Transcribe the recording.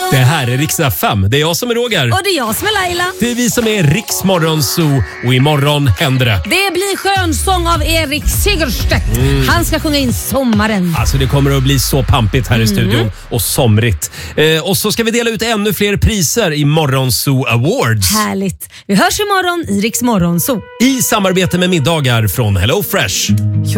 Det här är Rix FM. Det är jag som är Roger. Och det är jag som är Laila. Det är vi som är Rix Morgonzoo och imorgon händer det. Det blir skönsång av Erik Segerstedt. Han ska sjunga in sommaren. Alltså det kommer att bli så pampigt här i studion och somrigt. Och så ska vi dela ut ännu fler priser i Morgonzoo Awards. Härligt. Vi hörs imorgon i Rix Morgonzoo. I samarbete med middagar från Hello Fresh.